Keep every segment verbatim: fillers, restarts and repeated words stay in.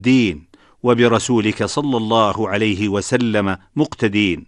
دين، وبرسولك صلى الله عليه وسلم مقتدين،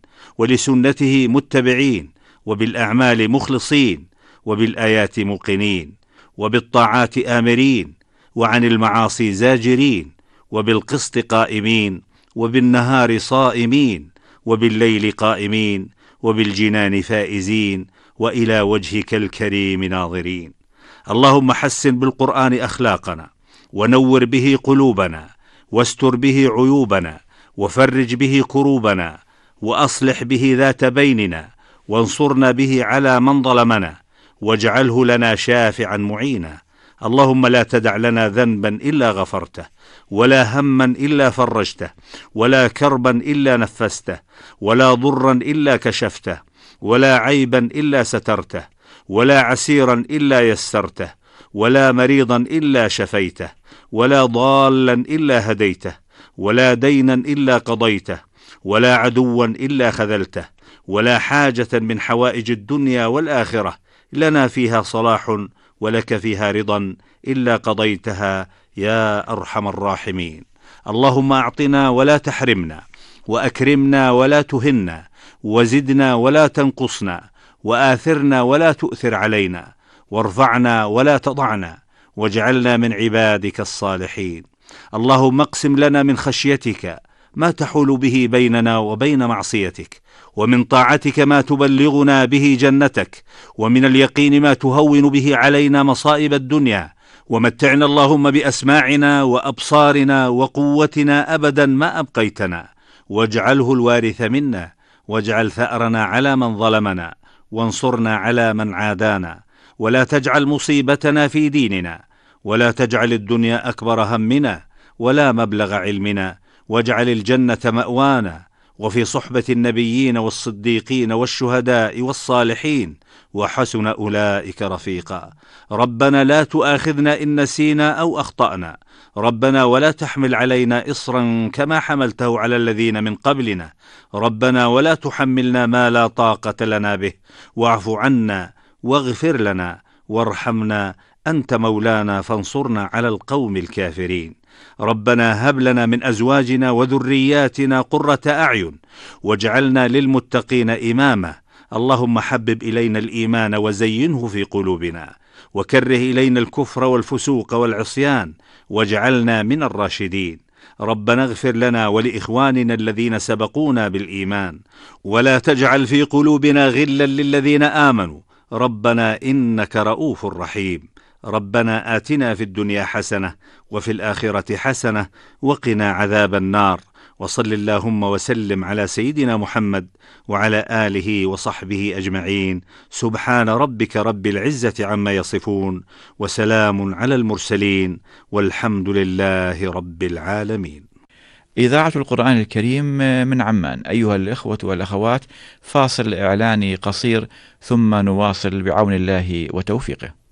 ولسنته متبعين، وبالأعمال مخلصين، وبالآيات موقنين، وبالطاعات آمرين، وعن المعاصي زاجرين، وبالقسط قائمين، وبالنهار صائمين، وبالليل قائمين، وبالجنان فائزين، وإلى وجهك الكريم ناظرين. اللهم حسن بالقرآن أخلاقنا، ونور به قلوبنا، واستر به عيوبنا، وفرج به كروبنا، وأصلح به ذات بيننا، وانصرنا به على من ظلمنا، واجعله لنا شافعا معينا. اللهم لا تدع لنا ذنبا إلا غفرته، ولا هما إلا فرجته، ولا كربا إلا نفسته، ولا ضرا إلا كشفته، ولا عيبا إلا سترته، ولا عسيرا إلا يسرته، ولا مريضا إلا شفيته، ولا ضالا إلا هديته، ولا دينا إلا قضيته، ولا عدوا إلا خذلته، ولا حاجة من حوائج الدنيا والآخرة لنا فيها صلاح ولك فيها رضا إلا قضيتها يا أرحم الراحمين. اللهم أعطنا ولا تحرمنا، وأكرمنا ولا تهنا، وزدنا ولا تنقصنا، وآثرنا ولا تؤثر علينا، وارفعنا ولا تضعنا، واجعلنا من عبادك الصالحين. اللهم اقسم لنا من خشيتك ما تحول به بيننا وبين معصيتك، ومن طاعتك ما تبلغنا به جنتك، ومن اليقين ما تهون به علينا مصائب الدنيا، ومتعنا اللهم بأسماعنا وأبصارنا وقوتنا أبدا ما أبقيتنا، واجعله الوارث منا، واجعل ثأرنا على من ظلمنا، وانصرنا على من عادانا، ولا تجعل مصيبتنا في ديننا، ولا تجعل الدنيا أكبر همنا ولا مبلغ علمنا، واجعل الجنة مأوانا، وفي صحبة النبيين والصديقين والشهداء والصالحين، وحسن أولئك رفيقا. ربنا لا تؤاخذنا إن نسينا أو أخطأنا، ربنا ولا تحمل علينا إصرا كما حملته على الذين من قبلنا، ربنا ولا تحملنا ما لا طاقة لنا به، واعف عنا واغفر لنا وارحمنا، أنت مولانا فانصرنا على القوم الكافرين. ربنا هب لنا من أزواجنا وذرياتنا قرة أعين، واجعلنا للمتقين إماما. اللهم حبب إلينا الإيمان وزينه في قلوبنا، وكره إلينا الكفر والفسوق والعصيان، واجعلنا من الراشدين. ربنا اغفر لنا ولإخواننا الذين سبقونا بالإيمان، ولا تجعل في قلوبنا غلا للذين آمنوا، ربنا إنك رؤوف رحيم. ربنا آتنا في الدنيا حسنة وفي الآخرة حسنة وقنا عذاب النار. وصل اللهم وسلم على سيدنا محمد وعلى آله وصحبه أجمعين. سبحان ربك رب العزة عما يصفون، وسلام على المرسلين، والحمد لله رب العالمين. إذاعة القرآن الكريم من عمان. أيها الإخوة والأخوات، فاصل إعلاني قصير ثم نواصل بعون الله وتوفيقه.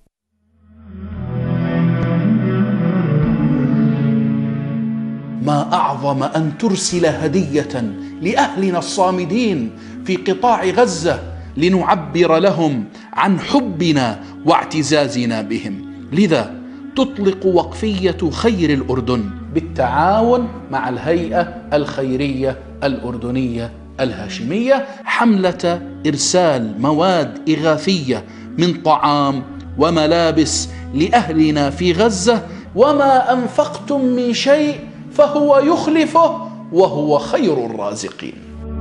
ما أعظم أن ترسل هدية لأهلنا الصامدين في قطاع غزة لنعبر لهم عن حبنا واعتزازنا بهم. لذا تطلق وقفية خير الأردن بالتعاون مع الهيئة الخيرية الأردنية الهاشمية حملة إرسال مواد إغاثية من طعام وملابس لأهلنا في غزة. وما أنفقتم من شيء فهو يخلفه وهو خير الرازقين.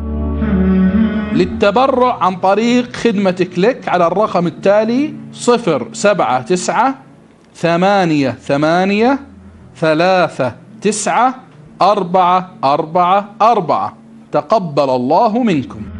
للتبرع عن طريق خدمة كليك على الرقم التالي: صفر سبعة تسعة ثمانية ثمانية ثلاثة تسعة أربعة أربعة أربعة. تقبل الله منكم.